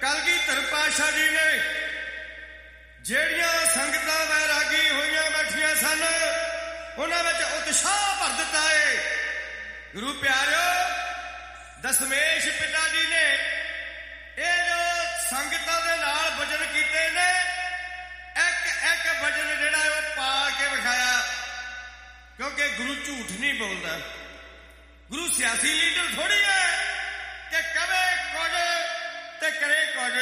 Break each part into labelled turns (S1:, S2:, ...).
S1: ਕਲਗੀਧਰ ਪਾਤਸ਼ਾਹ ਜੀ ਨੇ ਜਿਹੜੀਆਂ ਸੰਗਤਾਂ ਵੈਰਾਗੀ ਹੋਈਆਂ ਬੈਠੀਆਂ ਸਨ ਉਹਨਾਂ ਵਿੱਚ ਉਤਸ਼ਾਹ ਭਰ ਦਿੱਤਾ ਏ। ਗੁਰੂ ਪਿਆਰਿਓ, ਦਸਮੇਸ਼ ਪਿਤਾ ਜੀ ਨੇ ਇਹ ਜੋ ਸੰਗਤਾਂ ਦੇ ਨਾਲ ਭਜਨ ਕੀਤੇ ਨੇ, ਇੱਕ ਇੱਕ ਭਜਨ ਜਿਹੜਾ ਉਹ ਪਾ ਕੇ ਵਿਖਾਇਆ, ਕਿਉਂਕਿ ਗੁਰੂ ਝੂਠ ਨਹੀਂ ਬੋਲਦਾ। ਗੁਰੂ ਸਿਆਸੀ ਲੀਡਰ ਥੋੜੀ ਹੈ ਕਿ ਕਵੇ ਕੁਝ ਤੇ ਕਰੇ ਕੁਝ।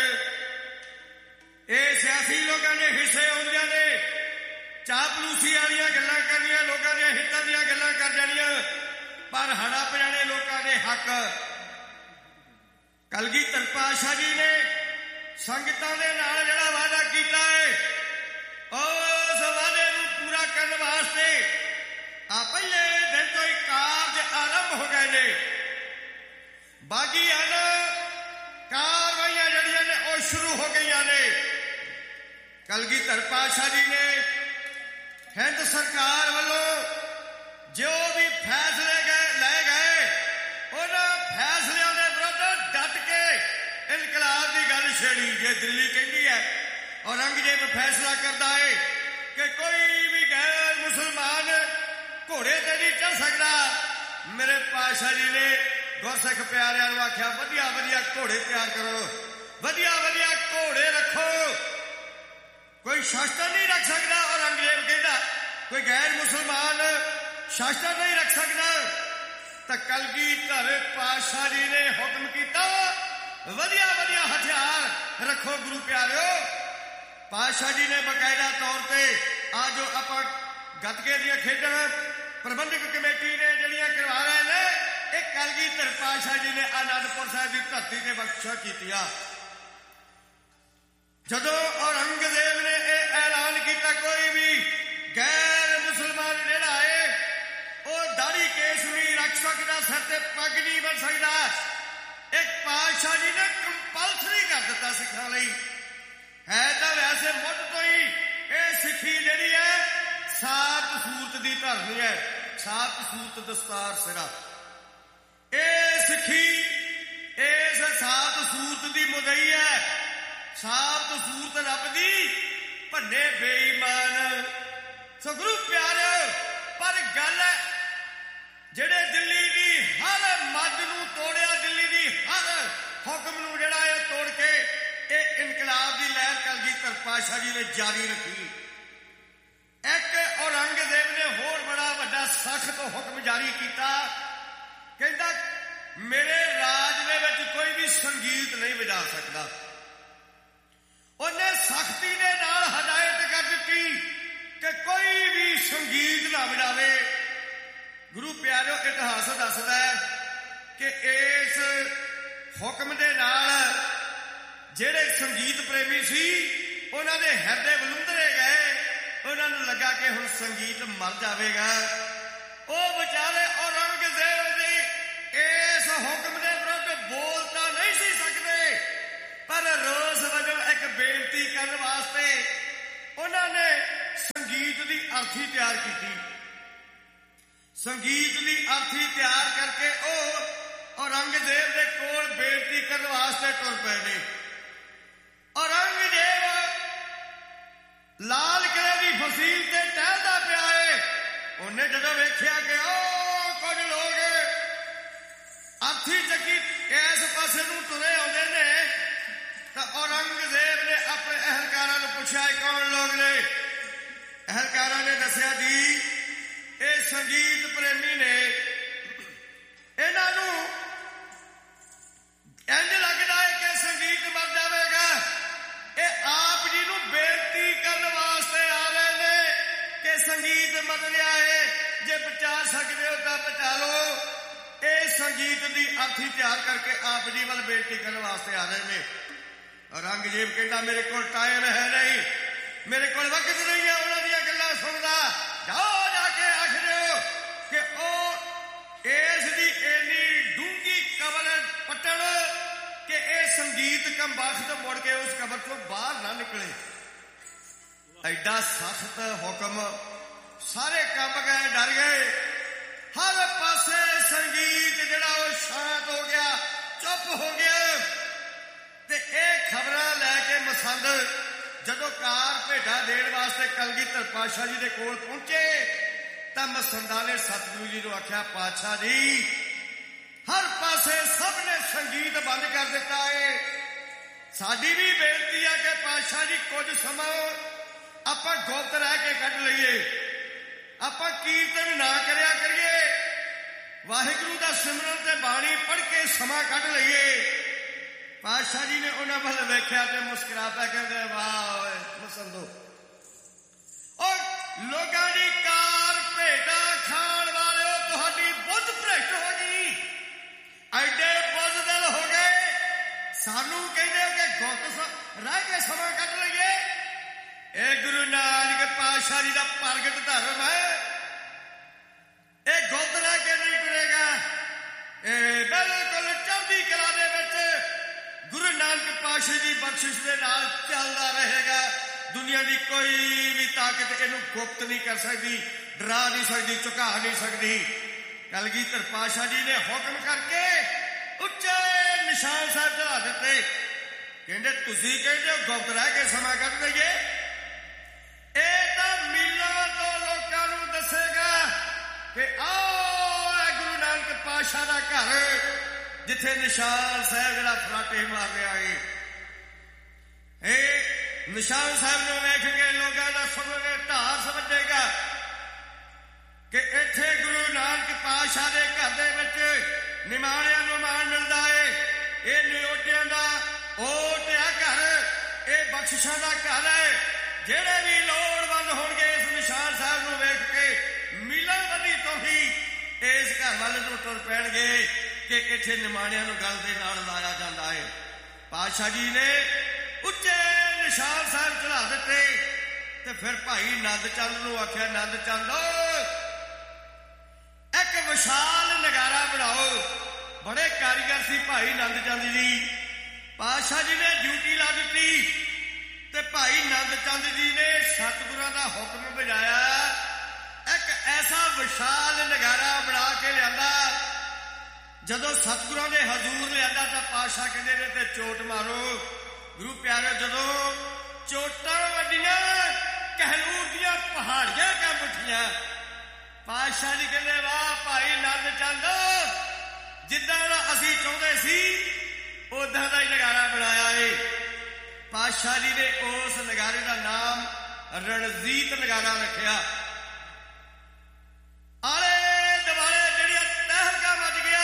S1: ਇਹ ਸਿਆਸੀ ਲੋਕਾਂ ਦੇ ਹਿੱਸੇ ਹੁੰਦੇ ਨੇ, ਚਾਪਲੂਸੀ ਵਾਲੀਆਂ ਗੱਲਾਂ ਕਰਨੀਆਂ, ਲੋਕਾਂ ਦੇ ਹਿੱਤਾਂ ਦੀਆਂ ਗੱਲਾਂ ਕਰ ਜਾਣੀਆਂ, ਪਰ ਹੜਪ ਜਾਣੇ ਲੋਕਾਂ ਦੇ ਹੱਕ। ਕਲਗੀਧਰ ਪਾਤਸ਼ਾਹ ਜੀ ਨੇ ਸੰਗਤਾਂ ਦੇ ਨਾਲ ਜਿਹੜਾ ਵਾਅਦਾ ਕੀਤਾ ਹੈ, ਉਸ ਵਾਅਦੇ ਨੂੰ ਪੂਰਾ ਕਰਨ ਵਾਸਤੇ ਆ ਪਹਿਲੇ ਦਿਨ ਤੋਂ ਹੀ ਕਾਰਜ ਆਰੰਭ ਹੋ ਗਏ ਨੇ। ਬਾਗੀ ਹਨ ਕਾਰਵਾਈਆਂ ਜਿਹੜੀਆਂ ਨੇ ਉਹ ਸ਼ੁਰੂ ਹੋ ਗਈਆਂ ਨੇ। ਕਲਗੀਧਰ ਪਾਤਸ਼ਾਹ ਜੀ ਨੇ ਹਿੰਦ ਸਰਕਾਰ ਵੱਲੋਂ ਜੋ ਵੀ ਫੈਸਲੇ ਲਏ ਗਏ, ਉਹਨਾਂ ਫੈਸਲਿਆਂ ਦੇ ਵਿਰੁੱਧ ਡਟ ਕੇ ਇਨਕਲਾਬ ਦੀ ਗੱਲ ਛੇੜੀ। ਜੇ ਦਿੱਲੀ ਕਹਿੰਦੀ ਹੈ, ਔਰੰਗਜ਼ੇਬ ਫੈਸਲਾ ਕਰਦਾ ਹੈ ਕਿ ਕੋਈ ਵੀ ਗੈਰ ਮੁਸਲਮਾਨ ਘੋੜੇ ਤੇ ਨਹੀਂ ਚੜ ਸਕਦਾ, ਮੇਰੇ ਪਾਤਸ਼ਾਹ ਜੀ ਨੇ ਗੁਰਸਿੱਖ ਪਿਆਰਿਆਂ ਨੂੰ ਆਖਿਆ ਵਧੀਆ ਵਧੀਆ ਘੋੜੇ ਤਿਆਰ ਕਰੋ, ਵਧੀਆ ਵਧੀਆ ਘੋੜੇ ਰੱਖੋ, ਕੋਈ ਸ਼ਸਤਰ ਨਹੀਂ ਰੱਖ ਸਕਦਾ। ਔਰੰਗਜ਼ੇਬ ਕਹਿੰਦਾ ਕੋਈ ਗੈਰ ਮੁਸਲਮਾਨ ਸ਼ਸਤਰ ਨਹੀਂ ਰੱਖ ਸਕਦਾ। ਤਾਂ ਕਲਗੀਧਰ ਪਾਤਸ਼ਾਹ ਜੀ ਨੇ ਹੁਕਮ ਕੀਤਾ ਵਧੀਆ ਵਧੀਆ ਹਥਿਆਰ ਰੱਖੋ। ਗੁਰੂ ਪਿਆਰਿਓ, ਪਾਤਸ਼ਾਹ ਜੀ ਨੇ ਬਕਾਇਦਾ ਤੌਰ ਤੇ ਆ ਜੋ ਆਪਾਂ ਗੱਤਕੇ ਦੀਆਂ ਖੇਡਾਂ ਪ੍ਰਬੰਧਕ ਕਮੇਟੀ ਨੇ ਜਿਹੜੀਆਂ ਕਰਵਾ ਰਹੇ ਨੇ, ਇਹ ਕਲਗੀਧਰ ਪਾਤਸ਼ਾਹ ਜੀ ਨੇ ਆਨੰਦਪੁਰ ਸਾਹਿਬ ਦੀ ਧਰਤੀ ਤੇ ਬਖਸ਼ਿਸ਼ ਕੀਤੀਆਂ। ਜਦੋਂ ਔਰੰਗਜ਼ੇਬ ਨੇ ਇਹ ਐਲਾਨ ਕੀਤਾ ਕੋਈ ਵੀ ਗੈਰ ਮੁਸਲਮਾਨ ਜਿਹੜਾ ਹੈ ਉਹ ਦਾੜੀ ਕੇਸ ਨਹੀਂ ਰੱਖ ਸਕਦਾ, ਸਿਰ ਤੇ ਪੱਗ ਨਹੀਂ ਬੰਨ ਸਕਦਾ, ਇੱਕ ਪਾਤਸ਼ਾਹ ਜੀ ਨੇ ਕੰਪਲਸਰੀ ਕਰ ਦਿੱਤਾ ਸਿੱਖਾਂ ਲਈ। ਹੈ ਤਾਂ ਵੈਸੇ ਮੁੱਢ ਤੋਂ ਹੀ ਇਹ ਸਿੱਖੀ ਜਿਹੜੀ ਹੈ ਸਾਬਤ ਸੂਰਤ ਦੀ ਧਰਨੀ ਹੈ, ਸਾਬਤ ਸੂਰਤ ਦਸਤਾਰ ਸਿਰਾ। ਇਹ ਸਿੱਖੀ ਇਸ ਸਾਬਤ ਸੂਰਤ ਦੀ ਮੁਦਈ ਹੈ, ਸਾਬਤ ਸੂਰਤ ਰੱਬ ਦੀ, ਭੰਨੇ ਬੇਈਮਾਨ। ਸੋ ਗੁਰੂ ਪਿਆਰਿਓ, ਪਰ ਗੱਲ ਜਿਹੜੇ ਦਿੱਲੀ ਦੀ ਹਰ ਮੱਦ ਨੂੰ ਤੋੜਿਆ, ਦਿੱਲੀ ਦੀ ਹਰ ਹੁਕਮ ਨੂੰ ਜਿਹੜਾ ਹੈ ਤੋੜ ਕੇ ਇਹ ਇਨਕਲਾਬ ਦੀ ਲਹਿਰ ਕਲਗੀਧਰ ਪਾਤਸ਼ਾਹ ਜੀ ਨੇ ਜਾਰੀ ਰੱਖੀ। ਇੱਕ ਔਰੰਗਜ਼ੇਬ ਨੇ ਹੋਰ ਬੜਾ ਵੱਡਾ ਸਖਤ ਹੁਕਮ ਜਾਰੀ ਕੀਤਾ, ਕਹਿੰਦਾ ਮੇਰੇ ਰਾਜ ਦੇ ਵਿੱਚ ਕੋਈ ਵੀ ਸੰਗੀਤ ਨਹੀਂ ਵਜਾ ਸਕਦਾ। ਉਹਨੇ ਸਖਤੀ ਦੇ ਨਾਲ ਹਦਾਇਤ ਕਰ ਦਿੱਤੀ ਕਿ ਕੋਈ ਵੀ ਸੰਗੀਤ ਨਾ ਵਜਾਵੇ। ਗੁਰੂ ਪਿਆਰਿਓ, ਇਤਿਹਾਸ ਦੱਸਦਾ ਹੈ ਕਿ ਇਸ ਹੁਕਮ ਦੇ ਨਾਲ ਜਿਹੜੇ ਸੰਗੀਤ ਪ੍ਰੇਮੀ ਸੀ ਉਹਨਾਂ ਦੇ ਹਿਰਦੇ ਬਲੁੰਦਰੇ ਗਏ। ਉਹਨਾਂ ਨੂੰ ਲੱਗਾ ਕਿ ਹੁਣ ਸੰਗੀਤ ਮਰ ਜਾਵੇਗਾ। ਉਹ ਵਿਚਾਰੇ ਔਰੰਗਜ਼ੇਬ ਦੀ ਇਸ ਹੁਕਮ ਦੇ ਵਿਰੁੱਧ ਬੋਲ ਤਾਂ ਨਹੀਂ ਸੀ ਸਕਦੇ, ਪਰ ਰੋਸ ਵਜੋਂ ਇੱਕ ਬੇਨਤੀ ਕਰਨ ਵਾਸਤੇ ਉਹਨਾਂ ਨੇ ਸੰਗੀਤ ਦੀ ਅਰਥੀ ਤਿਆਰ ਕੀਤੀ। ਸੰਗੀਤ ਦੀ ਅਰਥੀ ਤਿਆਰ ਕਰਕੇ ਉਹ ਔਰੰਗਜ਼ੇਬ ਦੇ ਕੋਲ ਬੇਨਤੀ ਕਰਨ ਵਾਸਤੇ ਤੁਰ ਪਏ ਨੇ। ਔਰੰਗਜ਼ੇਬ ਲਾਲ ਕਿਲੇ ਦੀ ਫਸੀਲ ਤੇ ਟਹਿਲਦਾ ਪਿਆ ਏ। ਉਹਨੇ ਜਦੋਂ ਵੇਖਿਆ ਕਿ ਉਹ ਕੁਝ ਲੋਕ ਅਰਥੀ ਚੱਕੀ ਇਸ ਪਾਸੇ ਨੂੰ ਤੁਰੇ ਆਉਂਦੇ ਨੇ, ਤਾਂ ਔਰੰਗਜ਼ੇਬ ਨੇ ਆਪਣੇ ਅਹਿਲਕਾਰਾਂ ਨੂੰ ਪੁੱਛਿਆ ਇਹ ਕੌਣ ਲੋਕ ਨੇ। ਅਹਿਲਕਾਰਾਂ ਨੇ ਦੱਸਿਆ ਜੀ ਇਹ ਸੰਗੀਤ ਪ੍ਰੇਮੀ ਨੇ, ਇਹਨਾਂ ਨੂੰ ਇੰਝ ਲੱਗਦਾ ਹੈ ਕਿ ਸੰਗੀਤ ਮਰ ਜਾਵੇਗਾ। ਇਹ ਆਪ ਜੀ ਨੂੰ ਬੇਨਤੀ ਕਰਨ ਵਾਸਤੇ ਆ ਰਹੇ ਨੇ ਕਿ ਸੰਗੀਤ ਮਰ ਰਿਹਾ ਹੈ, ਜੇ ਬਚਾ ਸਕਦੇ ਹੋ ਤਾਂ ਬਚਾ ਲਓ। ਇਹ ਸੰਗੀਤ ਦੀ ਅਰਥੀ ਤਿਆਰ ਕਰਕੇ ਆਪ ਜੀ ਵੱਲ ਬੇਨਤੀ ਕਰਨ ਵਾਸਤੇ ਆ ਰਹੇ ਨੇ। ਔਰੰਗਜ਼ੇਬ ਕਹਿੰਦਾ ਮੇਰੇ ਕੋਲ ਟਾਈਮ ਹੈ ਨਹੀਂ, ਮੇਰੇ ਕੋਲ ਵਕਤ ਨਹੀਂ ਹੈ ਉਹਨਾਂ ਦੀਆਂ ਗੱਲਾਂ ਸੁਣਦਾ। ਜਾਓ ਜਾ ਕੇ ਆਖ ਦਿਓ ਕਿ ਉਹ ਇਸ ਦੀ ਇੰਨੀ ਡੂੰਘੀ ਕਬਰ ਪੱਟਣ ਕਿ ਇਹ ਸੰਗੀਤ ਕੰਬਖਤ ਮੁੜ ਕੇ ਉਸ ਕਬਰ ਤੋਂ ਬਾਹਰ ਨਾ ਨਿਕਲੇ। ਐਡਾ ਸਖਤ ਹੁਕਮ, ਸਾਰੇ ਕੰਬ ਗਏ, ਡਰ ਗਏ। ਹਰ ਪਾਸੇ ਸੰਗੀਤ ਜਿਹੜਾ ਉਹ ਸ਼ਾਂਤ ਹੋ ਗਿਆ, ਚੁੱਪ ਹੋ ਗਿਆ। ਤੇ ਇਹ ਪਸੰਦ ਜਦੋਂ ਕਾਰ ਭੇਡਾਂ ਦੇਣ ਵਾਸਤੇ ਕਲਗੀਧਰ ਪਾਤਸ਼ਾਹ ਜੀ ਦੇ ਕੋਲ ਪਹੁੰਚੇ ਤਾਂ ਮਸੰਦਾਂ ਨੇ ਸਤਿਗੁਰੂ ਜੀ ਨੂੰ ਆਖਿਆ, ਪਾਤਸ਼ਾਹ ਜੀ ਹਰ ਪਾਸੇ ਸਭ ਨੇ ਸੰਗੀਤ ਬੰਦ ਕਰ ਦਿੱਤਾ ਏ, ਸਾਡੀ ਵੀ ਬੇਨਤੀ ਹੈ ਕਿ ਪਾਤਸ਼ਾਹ ਜੀ ਕੁਝ ਸਮਾਂ ਆਪਾਂ ਗੁਪਤ ਰਹਿ ਕੇ ਕੱਢ ਲਈਏ, ਆਪਾਂ ਕੀਰਤਨ ਨਾ ਕਰਿਆ ਕਰੀਏ, ਵਾਹਿਗੁਰੂ ਦਾ ਸਿਮਰਨ ਤੇ ਬਾਣੀ ਪੜ੍ਹ ਕੇ ਸਮਾਂ ਕੱਢ ਲਈਏ। ਪਾਤਸ਼ਾਹ ਜੀ ਨੇ ਉਹਨਾਂ ਵੱਲ ਵੇਖਿਆ ਤੇ ਮੁਸਕਰਾ ਪਿਆ, ਕਹਿੰਦੇ ਵਾਹ ਮਸੰਦੋ, ਔਰ ਲੋਕਾਂ ਦੀ ਕਾਰ ਭੇਡਾਂ ਖਾਣ ਵਾਲਿਓ ਤੁਹਾਡੀ ਬੁੱਧ ਭ੍ਰਿਸ਼ਟ ਹੋ ਗਈ, ਐਡੇ ਬੁੱਧਦਲ ਹੋ ਗਏ, ਸਾਨੂੰ ਕਹਿੰਦੇ ਹੋ ਕਿ ਗੁਪਤ ਰਹਿ ਕੇ ਸਮਾਂ ਕੱਢ ਲਈਏ। ਇਹ ਗੁਰੂ ਨਾਨਕ ਪਾਤਸ਼ਾਹ ਜੀ ਦਾ ਪ੍ਰਗਟ ਧਰਮ ਹੈ, ਇਹ ਗੁਪਤ ਰਹਿ ਕੇ ਨਹੀਂ ਟੁਰੇਗਾ, ਇਹ ਬਿਲਕੁਲ ਚੜ੍ਹਦੀ ਕਲਾ ਦੇ ਵਿੱਚ ਗੁਰੂ ਨਾਨਕ ਪਾਤਸ਼ਾਹ ਦੀ ਬਖਸ਼ਿਸ਼ ਦੇ ਨਾਲ ਚੱਲਦਾ ਰਹੇਗਾ। ਦੁਨੀਆ ਦੀ ਕੋਈ ਵੀ ਤਾਕਤ ਇਹਨੂੰ ਗੁਪਤ ਨਹੀਂ ਕਰ ਸਕਦੀ, ਡਰਾ ਨਹੀਂ ਸਕਦੀ, ਝੁਕਾ ਨਹੀਂ ਸਕਦੀ। ਕਲਗੀਧਰ ਪਾਤਸ਼ਾਹ ਜੀ ਨੇ ਹੁਕਮ ਕਰਕੇ ਉੱਚੇ ਨਿਸ਼ਾਨ ਸਾਹਿਬ ਚੜਾ ਦਿੱਤੇ, ਕਹਿੰਦੇ ਤੁਸੀਂ ਕਹਿੰਦੇ ਹੋ ਗੁਪਤ ਰਹਿ ਕੇ ਸਮਾਂ ਕੱਢ ਲਈਏ, ਇਹ ਤਾਂ ਮੀਲਾਂ ਤੋਂ ਲੋਕਾਂ ਨੂੰ ਦੱਸੇਗਾ ਕਿ ਆਓ ਇਹ ਗੁਰੂ ਨਾਨਕ ਪਾਤਸ਼ਾਹ ਦਾ ਘਰ ਜਿੱਥੇ ਨਿਸ਼ਾਨ ਸਾਹਿਬ ਜਿਹੜਾ ਫਰਾਟੇ ਮਾਰ ਰਿਹਾ ਏ। ਇਹ ਨਿਸ਼ਾਨ ਸਾਹਿਬ ਨੂੰ ਵੇਖ ਕੇ ਲੋਕਾਂ ਦਾ ਸਮਝੇ ਢਾਰ ਸਮਝੇਗਾ ਕਿ ਇੱਥੇ ਗੁਰੂ ਨਾਨਕ ਪਾਤਸ਼ਾਹ ਦੇ ਘਰ ਦੇ ਵਿੱਚ ਨਿਮਾਣਿਆਂ ਨੂੰ ਮਾਣ ਮਿਲਦਾ ਏ, ਇਹ ਨਿਓਟਿਆਂ ਦਾ ਓਟ ਆ ਘਰ, ਇਹ ਬਖਸ਼ਿਸ਼ਾਂ ਦਾ ਘਰ ਹੈ। ਜਿਹੜੇ ਵੀ ਲੋੜਵੰਦ ਹੋਣਗੇ ਇਸ ਨਿਸ਼ਾਨ ਸਾਹਿਬ ਨੂੰ ਵੇਖ ਕੇ ਮੀਲਾਂ ਬੱਧੀ ਤੋਂ ਹੀ ਇਸ ਘਰ ਵੱਲ ਨੂੰ ਤੁਰ ਪੈਣਗੇ ਕਿ ਇੱਥੇ ਨਿਮਾਣਿਆਂ ਨੂੰ ਗਲ ਦੇ ਨਾਲ ਲਾਇਆ ਜਾਂਦਾ ਹੈ। ਪਾਤਸ਼ਾਹ ਜੀ ਨੇ ਉੱਚੇ ਨਿਸ਼ਾਨ ਸਾਹਿਬ ਚੜਾ ਦਿੱਤੇ ਤੇ ਫਿਰ ਭਾਈ ਨੰਦ ਚੰਦ ਨੂੰ ਆਖਿਆ, ਨੰਦ ਚੰਦ ਇੱਕ ਵਿਸ਼ਾਲ ਨਗਾਰਾ ਬਣਾਓ। ਬੜੇ ਕਾਰੀਗਰ ਸੀ ਭਾਈ ਨੰਦ ਚੰਦ ਜੀ। ਪਾਤਸ਼ਾਹ ਜੀ ਨੇ ਡਿਊਟੀ ਲਾ ਦਿੱਤੀ ਤੇ ਭਾਈ ਨੰਦ ਚੰਦ ਜੀ ਨੇ ਸਤਿਗੁਰਾਂ ਦਾ ਹੁਕਮ ਬਜਾਇਆ, ਇੱਕ ਐਸਾ ਵਿਸ਼ਾਲ ਨਗਾਰਾ ਬਣਾ ਕੇ ਲਿਆਂਦਾ। ਜਦੋਂ ਸਤਿਗੁਰਾਂ ਦੇ ਹਜ਼ੂਰ ਲਿਆਂਦਾ ਤਾਂ ਪਾਤਸ਼ਾਹ ਕਹਿੰਦੇ ਨੇ ਤੇ ਚੋਟ ਮਾਰੋ। ਗੁਰੂ ਪਿਆਰੇ ਜਦੋਂ ਚੋਟਾਂ ਵੱਡੀਆਂ ਕਹਿਲੂਰ ਦੀਆਂ ਪਹਾੜੀਆਂ ਕੰਬ ਉੱਠੀਆਂ, ਪਾਤਸ਼ਾਹ ਜੀ ਕਹਿੰਦੇ ਵਾਹ ਭਾਈ ਨੰਦ ਚੰਦ, ਜਿੱਦਾਂ ਦਾ ਅਸੀਂ ਚਾਹੁੰਦੇ ਸੀ ਉਦਾਂ ਦਾ ਹੀ ਨਗਾਰਾ ਬਣਾਇਆ ਏ। ਪਾਤਸ਼ਾਹ ਜੀ ਨੇ ਉਸ ਨਗਾਰੇ ਦਾ ਨਾਮ ਰਣਜੀਤ ਨਗਾਰਾ ਰੱਖਿਆ। ਆਲੇ ਦੁਆਲੇ ਜਿਹੜੀਆਂ ਤਹਿਲਕਾ ਮਚ ਗਿਆ,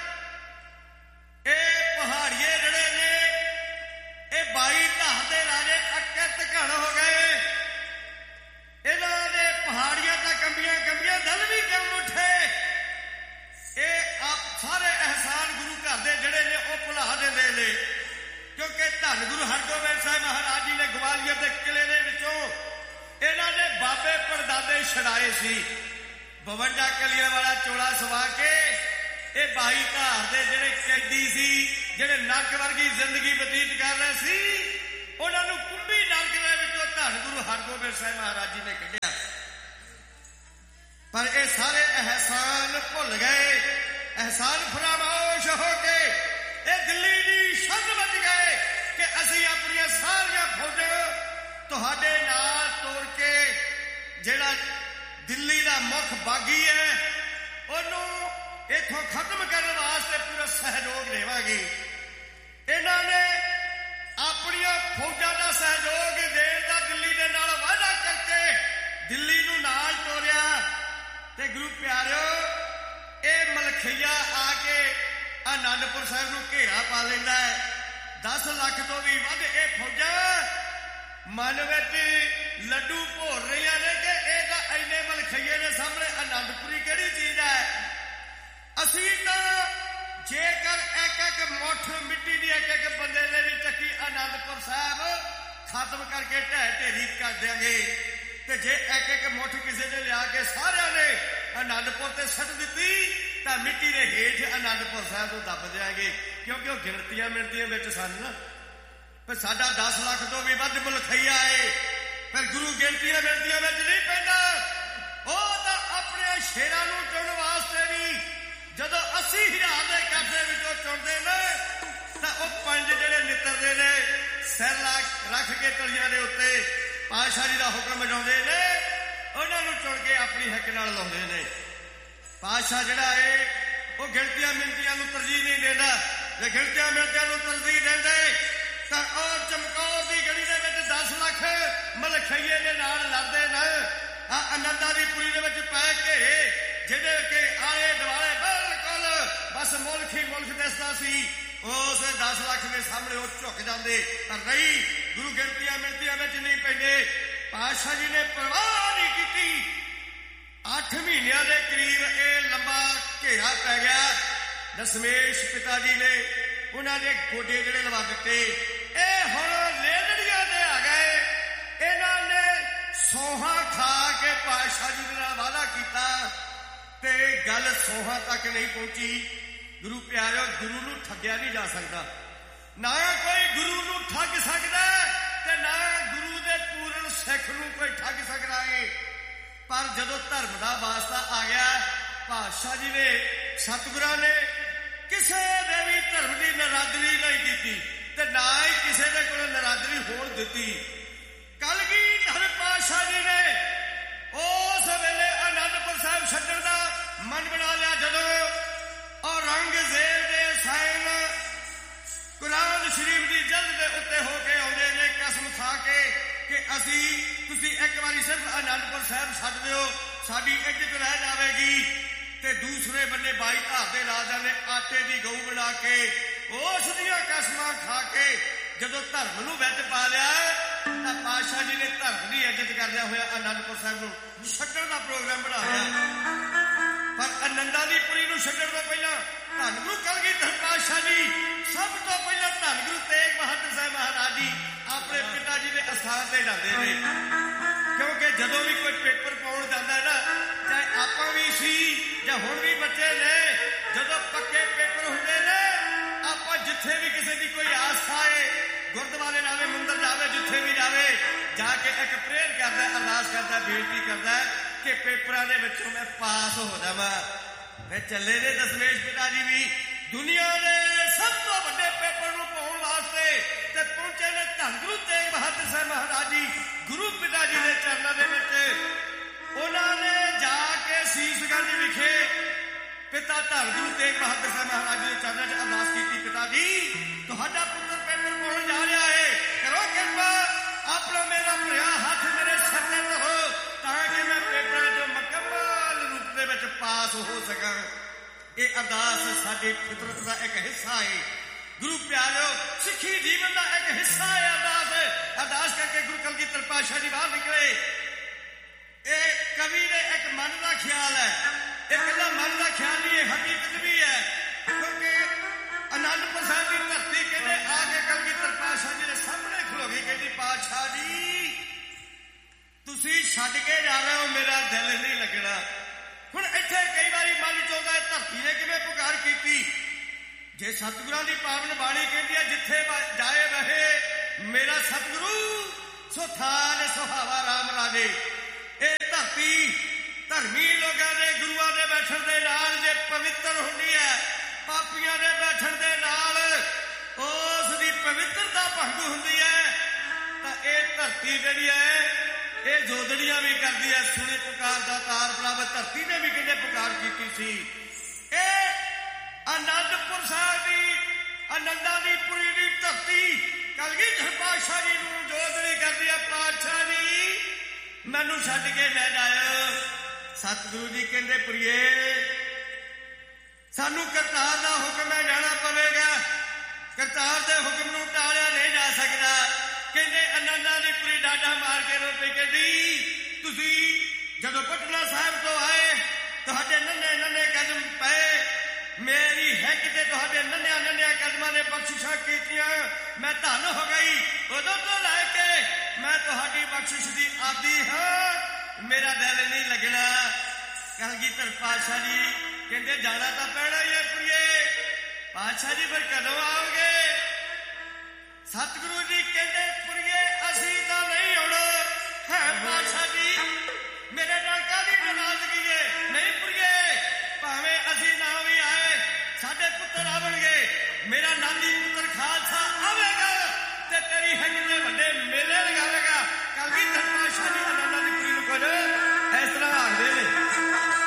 S1: ਇਹ ਪਹਾੜੀਏ ਜਿਹੜੇ ਨੇ ਇਹ 22 ਢਾਹ ਦੇ ਰਾਜੇ ਅਕਿਰਤ ਘਣ ਹੋ ਗਏ। ਇਹਨਾਂ ਦੇ ਪਹਾੜੀਆਂ ਤਾਂ ਕੰਬੀਆਂ ਕੰਬੀਆਂ, ਦਲ ਵੀ ਕੰਬ ਉੱਠੇ। ਇਹ ਆਪ ਸਾਰੇ ਅਹਿਸਾਨ ਗੁਰੂ ਘਰ ਦੇ ਜਿਹੜੇ ਨੇ ਉਹ ਭੁਲਾ ਦਿੰਦੇ ਨੇ, ਕਿਉਂਕਿ ਧੰਨ ਗੁਰੂ ਹਰਗੋਬਿੰਦ ਸਾਹਿਬ ਮਹਾਰਾਜ ਜੀ ਨੇ ਗਵਾਲੀਅਰ ਦੇ ਕਿਲੇ ਦੇ ਵਿੱਚੋਂ ਇਹਨਾਂ ਦੇ ਬਾਬੇ ਪੜਦਾਦੇ ਛਡਾਏ ਸੀ। 52 ਕਲੀਆਂ ਵਾਲਾ ਚੋਲਾ ਸਵਾ ਕੇ ਇਹ 22 ਧਾਰ ਦੇ ਜਿਹੜੇ ਕੈਦੀ ਸੀ, ਜਿਹੜੇ ਨਰਕ ਵਰਗੀ ਜ਼ਿੰਦਗੀ ਬਤੀਤ ਕਰ ਰਹੇ ਸੀ, ਉਹਨਾਂ ਨੂੰ ਕੁੰਭੀ ਨਰਕ ਦੇ ਵਿੱਚੋਂ ਧੰਨ ਗੁਰੂ ਹਰਗੋਬਿੰਦ ਸਾਹਿਬ ਮਹਾਰਾਜ ਜੀ ਨੇ ਕੱਢਿਆ। ਪਰ ਇਹ ਸਾਰੇ ਅਹਿਸਾਨ ਭੁੱਲ ਗਏ। ਅਹਿਸਾਨ ਫਰਾਮੋਸ਼ ਹੋ ਕੇ ਇਹ ਦਿੱਲੀ ਦੀ ਛੱਤ ਵੱਜ ਗਏ ਕਿ ਅਸੀਂ ਆਪਣੀਆਂ ਸਾਰੀਆਂ ਫੌਜਾਂ ਤੁਹਾਡੇ ਨਾਲ ਤੋੜ ਕੇ ਜਿਹੜਾ ਦਿੱਲੀ ਦਾ ਮੁੱਖ ਬਾਗੀ ਹੈ ਉਹਨੂੰ ਇੱਥੋਂ ਖਤਮ ਕਰਨ ਵਾਸਤੇ ਪੂਰਾ ਸਹਿਯੋਗ ਦੇਵਾਂਗੇ। ਇਹਨਾਂ ਨੇ ਆਪਣੀਆਂ ਫੌਜਾਂ ਦਾ ਸਹਿਯੋਗ ਦੇਣ ਦਾ ਦਿੱਲੀ ਦੇ ਨਾਲ ਵਾਅਦਾ ਕਰਕੇ ਦਿੱਲੀ ਨੂੰ ਨਾਲ ਤੋਰਿਆ ਤੇ ਗੁਰੂ ਪਿਆਰਿਓ ਇਹ ਮਲਖਈਆ ਆ ਕੇ ਆਨੰਦਪੁਰ ਸਾਹਿਬ ਨੂੰ ਘੇਰਾ ਪਾ ਲੈਂਦਾ ਹੈ। 10 ਲੱਖ ਤੋਂ ਵੀ ਵੱਧ ਇਹ ਫੌਜਾਂ ਮਨ ਵਿੱਚ ਲੱਡੂ ਭੋਰ ਰਹੀਆਂ ਨੇ ਕਿ ਇਹ ਤਾਂ ਇੰਨੇ ਮਲਖਈਏ ਦੇ ਸਾਹਮਣੇ ਆਨੰਦਪੁਰੀ ਕਿਹੜੀ ਚੀਜ਼ ਹੈ। ਅਸੀਂ ਤਾਂ ਜੇਕਰ ਇੱਕ ਇੱਕ ਮੁੱਠ ਮਿੱਟੀ ਦੀ ਇੱਕ ਇੱਕ ਬੰਦੇ ਦੇ ਵੀ ਚੱਕੀ ਆਨੰਦਪੁਰ ਸਾਹਿਬ ਖਤਮ ਕਰਕੇ ਢਹਿ ਢੇਰੀ ਕਰ ਦਿਆਂਗੇ, ਤੇ ਜੇ ਇੱਕ ਇੱਕ ਮੁੱਠ ਕਿਸੇ ਨੇ ਲਿਆ ਕੇ ਸਾਰਿਆਂ ਨੇ ਆਨੰਦਪੁਰ ਤੇ ਸੁੱਟ ਦਿੱਤੀ ਤਾਂ ਮਿੱਟੀ ਦੇ ਹੇਠ ਆਨੰਦਪੁਰ ਸਾਹਿਬ ਨੂੰ ਦੱਬ ਦਿਆਂਗੇ, ਕਿਉਂਕਿ ਉਹ ਗਿਣਤੀਆਂ ਮਿਣਤੀਆਂ ਵਿੱਚ ਸਨ ਨਾ। ਪਰ ਸਾਡਾ 10 ਲੱਖ ਤੋਂ ਵੀ ਵੱਧ ਮਲਖਈਆ ਏ, ਪਰ ਗੁਰੂ ਗਿਣਤੀਆਂ ਮਿਣਤੀਆਂ ਵਿੱਚ ਨਹੀਂ ਪੈਂਦਾ। ਉਹ ਤਾਂ ਆਪਣੇ ਸ਼ੇਰਾਂ ਨੂੰ ਚੁਣਨ ਵਾਸਤੇ ਵੀ ਜਦੋਂ 80,000 ਦੇ ਕਾਫਲੇ ਵਿੱਚੋਂ ਚੁਣਦੇ ਨੇ ਤਾਂ ਉਹ 5 ਜਿਹੜੇ ਨਿੱਤਰਦੇ ਨੇ सिर रख के तलियां दे उत्ते पातशाह जी का हुक्म बजाउंदे ने, उन्हां नूं चुन के अपनी हिक नाल लाउंदे ने। पातशाह जिहड़ा है वो गिणतियां मिनतियां नूं तरजीह नहीं देंदा। जे गिणतियां मिनतियां नूं तरजीह देंदे तां ओह चमकौर दी गली दे विच 10 लाख मलखईए दे नाल लड़दे न। आनंदां दी पुरी दे विच पै घेरे जिहड़े कि आले दुआले बिल्कुल बस मुल्क ही मुल्क दिसदा सी। उस 10 लाख के सामने वो झुक जाते, पर नहीं, गुरु गिणतियां मिनतियां विच नहीं पैंदे। पातशाह जी ने परवाह नहीं की। 8 महीनों के करीब ये लंबा घेरा पै गया। दशमेश पिता जी ने उन्होंने गोडे ਜਿਹੜੇ लवा दिते। ਇਹ ਹੁਣ ਲੇਲੜੀਆਂ ਦੇ आ गए। इन्होंने ਸੌਹਾਂ खा के पातशाह जी ने वादा किया ते गल ਸੌਹਾਂ तक नहीं पहुंची। गुरु प्यारो, गुरु नूं ठग्या नहीं जा सकता, ना कोई गुरु नूं ठग सकता ते ना गुरु दे पूर्ण सिख नूं कोई ठग सकता है। पर जदों धर्म का वास्ता आ गया, पातशाह जी ने सतगुरां ने किसी दे भी धर्म की नरादरी नहीं की ते ना ही किसी दे कोल नरादरी होण दित्ती। कलगीधर पातशाह जी ने उस वेले आनंदपुर साहिब छड्डण दा मन बना लिया। जदों औरंगजेब दे साइन कुरान शरीफ की जल्द के उत्ते होके आउंदे ने, कसम खा के कि असी तुसी एक बारी सिर्फ आनंदपुर साहिब छड्ड दिओ, साडी इज्जत रह जाएगी। ते दूसरे बन्ने 22 धार के राजा ने आटे की गऊ बना के उस दियां कसमां खा के जदों धर्म नूं विच पा लिया तां पातशाह जी ने धर्म की इज्जत करदे होए आनंदपुर साहिब नूं छड्डण दा प्रोग्राम बनाया। पर आनंदां दी पुरी नूं छड्डण तो पहला धन गुरु कलगीधर पातशाह जी सब तो पहला धन गुरु तेग बहादुर साहब महाराज जी अपने पिता जी के अस्थान से जाते हैं। क्योंकि जदों भी कोई पेपर पाउण जाता है ना, चाहे आपां भी सी या हुण भी बच्चे ने, जदों पक्के पेपर हुंदे ने आपां जिथे भी किसी की कोई आस्था है, गुरुद्वारे जावे, मंदिर जावे, जिथे भी जावे, जाके एक प्रेयर करदा, अरदास करदा, बेनती करदा कि पेपरां दे विचों मैं पास हो जावां। मैं चले ने दशमेश पिता जी भी दुनिया के सब तो बड़े पेपर नूं पाउण वास्ते ते पहुंचे ने धन गुरु तेग बहादुर साहब महाराज जी गुरु पिता जी के चरणों के विच। उन्होंने जाके शीशगंज विखे पिता धन गुरु तेग बहादुर साहब महाराज जी के चरणों च अरदास की, पिता जी तुहाडा पुत्र पेपर पाउण जा रहा है, करो किरपा अपना मेरा भरिया हाथ मेरे सिर ते रखो ताकि मैं पेपर जो मुकम्मल रूप दे विच पास हो सकां। ये अरदास साडी फितरत का एक हिस्सा है। गुरु प्यारो, सिखी जीवन का एक हिस्सा है अरदास। अरदास करके गुरु कलगीधर पातशाह जी बाहर निकले। ये कवि ने एक मन का ख्याल है, एक मन का ख्याल नहीं, हकीकत भी है। क्योंकि आनंदपुर साहिब की धरती कहते आके कलगीधर पातशाह जी के सामने खलो गई, कहती पातशाह जी तुसी छड्ड के जा रहे हो, मेरा दिल नहीं लगना। हुण इत्थे कई बारी मन चाहुंदा है धरती ने किवें पुकार कीती। जे सतगुरां दी पावन बाणी कहती है जिथे जाए रहे मेरा सतगुरु सो थान सुहावा राम राजे। ये धरती धर्मी लोगों के गुरुआं दे बैठण दे नाल जे पवित्र हुंदी है, पापियां दे बैठण दे नाल उस दी पवित्रता भंग हुंदी है। तां ये धरती जिहड़ी है ये जोदड़ियां भी करदी है, सुनी पुकार दा तार बराबर धरती ने भी कहते पुकार की सी। आनंदपुर साहिब दी आनंदां दी पुरी दी धरती कलगीधर पातशाह जी नूं जोदड़ी करदी है, पातशाह जी मैनू छड्ड के लै जाओ। सतगुरु जी कहंदे प्रिये सानू करतार दा हुक्म है, जाना पवेगा। करतार दे हुक्म नूं टालिया नहीं जा सकदा। कहंदे आनंदां दी पुरी डाडा मार के रो पई, कहंदी तुसी जदों पटना साहिब तो आए तुहाडे नन्हे नन्हे कदम पे मेरी हिक ते तुहाडे नन्हे नन्हे कदमां ने बख्शिशां कीतियां, मैं धन हो गई। उदों तो लैके मैं तुहाडी बख्शिश दी आदी हां, मेरा दिल नहीं लगना। कलगीधर पातशाह जी कहंदे जाना तां पैना ही है प्रिये। पातशाह जी फिर कदों आओगे? सतगुरु जी कहंदे